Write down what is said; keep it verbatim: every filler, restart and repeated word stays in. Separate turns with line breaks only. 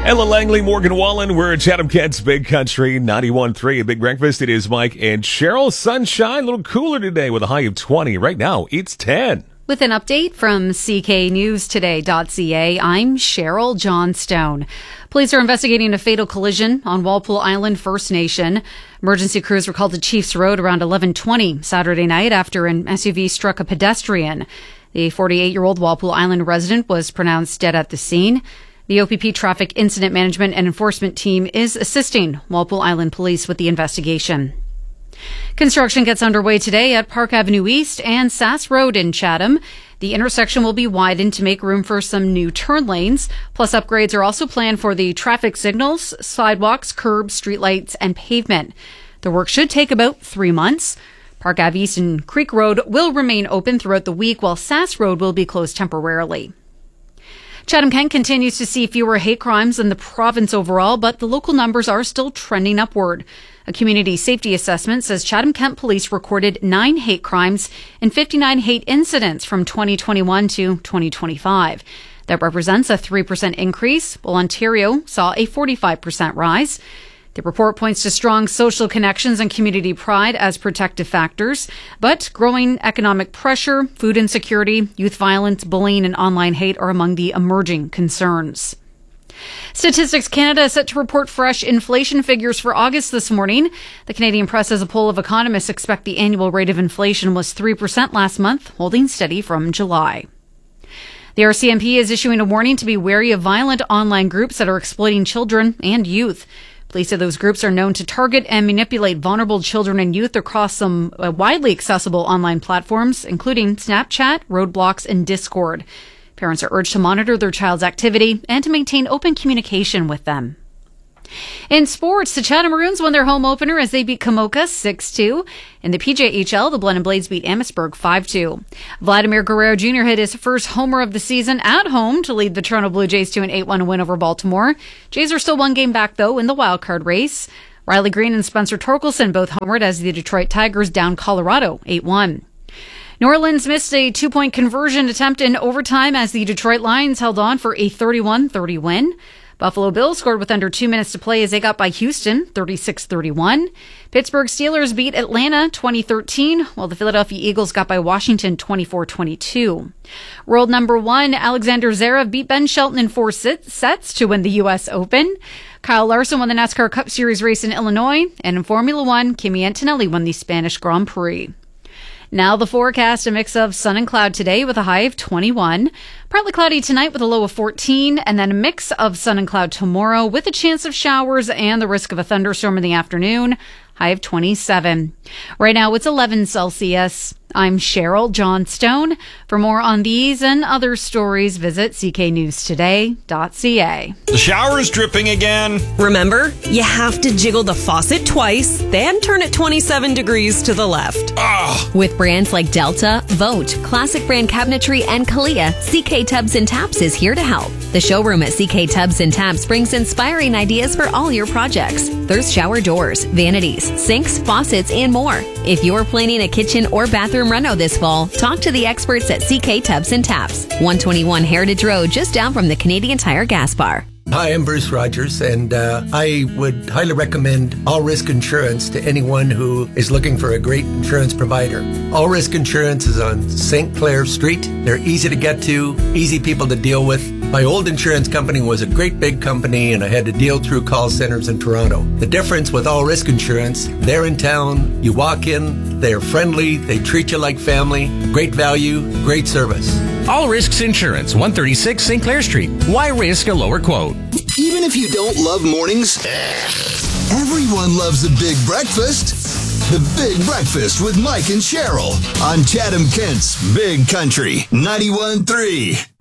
Ella Langley, Morgan Wallen. We're at Chatham Kent's Big Country ninety-one point three. A big breakfast. It is Mike and Cheryl. Sunshine, a little cooler today with a high of twenty. Right now, it's ten.
With an update from C K News Today dot C A, I'm Cheryl Johnstone. Police are investigating a fatal collision on Walpole Island First Nation. Emergency crews were called to Chiefs Road around eleven twenty Saturday night after an S U V struck a pedestrian. The forty-eight-year-old Walpole Island resident was pronounced dead at the scene. The O P P Traffic Incident Management and Enforcement Team is assisting Walpole Island Police with the investigation. Construction gets underway today at Park Avenue East and Sass Road in Chatham. The intersection will be widened to make room for some new turn lanes. Plus, upgrades are also planned for the traffic signals, sidewalks, curbs, streetlights, and pavement. The work should take about three months. Park Avenue East and Creek Road will remain open throughout the week, while Sass Road will be closed temporarily. Chatham-Kent continues to see fewer hate crimes in the province overall, but the local numbers are still trending upward. A community safety assessment says Chatham-Kent police recorded nine hate crimes and fifty-nine hate incidents from twenty twenty-one to twenty twenty-five. That represents a three percent increase, while Ontario saw a forty-five percent rise. The report points to strong social connections and community pride as protective factors, but growing economic pressure, food insecurity, youth violence, bullying, and online hate are among the emerging concerns. Statistics Canada is set to report fresh inflation figures for August this morning. The Canadian Press has a poll of economists expect the annual rate of inflation was three percent last month, holding steady from July. The R C M P is issuing a warning to be wary of violent online groups that are exploiting children and youth. Police say those groups are known to target and manipulate vulnerable children and youth across some uh, widely accessible online platforms, including Snapchat, Roblox, and Discord. Parents are urged to monitor their child's activity and to maintain open communication with them. In sports, the Chatham Maroons won their home opener as they beat Kamoka six two. In the P J H L, the Blenheim Blades beat Amherstburg five two. Vladimir Guerrero Junior hit his first homer of the season at home to lead the Toronto Blue Jays to an eight one win over Baltimore. Jays are still one game back, though, in the wildcard race. Riley Green and Spencer Torkelson both homered as the Detroit Tigers down Colorado eight one. New Orleans missed a two-point conversion attempt in overtime as the Detroit Lions held on for a thirty-one thirty win. Buffalo Bills scored with under two minutes to play as they got by Houston, thirty-six thirty-one. Pittsburgh Steelers beat Atlanta, twenty thirteen, while the Philadelphia Eagles got by Washington, twenty-four twenty-two. World number one, Alexander Zverev beat Ben Shelton in four sets to win the U S Open. Kyle Larson won the NASCAR Cup Series race in Illinois, and in Formula One, Kimi Antonelli won the Spanish Grand Prix. Now the forecast, a mix of sun and cloud today with a high of twenty-one. Partly cloudy tonight with a low of fourteen, and then a mix of sun and cloud tomorrow with a chance of showers and the risk of a thunderstorm in the afternoon. High of twenty-seven. Right now it's eleven Celsius. I'm Cheryl Johnstone. For more on these and other stories, visit C K News Today dot C A.
The shower is dripping again.
Remember, you have to jiggle the faucet twice, then turn it twenty-seven degrees to the left.
Ugh.
With brands like Delta, Vote, Classic Brand Cabinetry, and Kalia, C K Tubs and Taps is here to help. The showroom at C K Tubs and Taps brings inspiring ideas for all your projects. There's shower doors, vanities, sinks, faucets, and more. If you're planning a kitchen or bathroom reno this fall, talk to the experts at C K Tubs and Taps, one twenty-one Heritage Road, just down from the Canadian Tire gas bar.
Hi, I'm Bruce Rogers, and uh, I would highly recommend All Risk Insurance to anyone who is looking for a great insurance provider. All Risk Insurance is on Saint Clair Street. They're easy to get to, easy people to deal with. My old insurance company was a great big company, and I had to deal through call centers in Toronto. The difference with All Risk Insurance, they're in town, you walk in, they're friendly, they treat you like family, great value, great service.
All Risks Insurance, one thirty-six Saint Clair Street. Why risk a lower quote?
Even if you don't love mornings, everyone loves a big breakfast. The Big Breakfast with Mike and Cheryl on Chatham Kent's Big Country ninety-one point three.